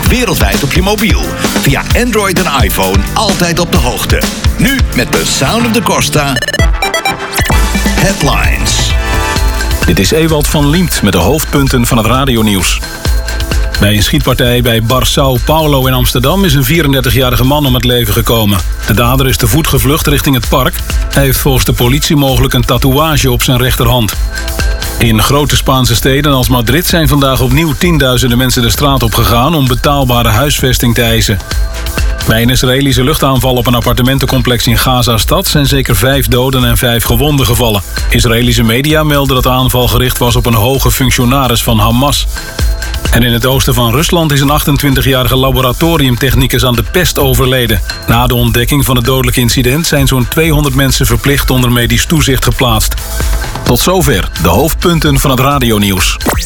wereldwijd op je mobiel. Via Android en iPhone altijd op de hoogte. Nu met The Sound of the Costa Headlines. Dit is Ewald van Liemt met de hoofdpunten van het radionieuws. Bij een schietpartij bij Bar São Paulo in Amsterdam is een 34-jarige man om het leven gekomen. De dader is te voet gevlucht richting het park. Hij heeft volgens de politie mogelijk een tatoeage op zijn rechterhand. In grote Spaanse steden als Madrid zijn vandaag opnieuw tienduizenden mensen de straat op gegaan om betaalbare huisvesting te eisen. Bij een Israëlische luchtaanval op een appartementencomplex in Gaza-stad zijn zeker 5 doden en 5 gewonden gevallen. Israëlische media melden dat de aanval gericht was op een hoge functionaris van Hamas. En in het oosten van Rusland is een 28-jarige laboratoriumtechnicus aan de pest overleden. Na de ontdekking van het dodelijke incident zijn zo'n 200 mensen verplicht onder medisch toezicht geplaatst. Tot zover de hoofdpunten van het radionieuws.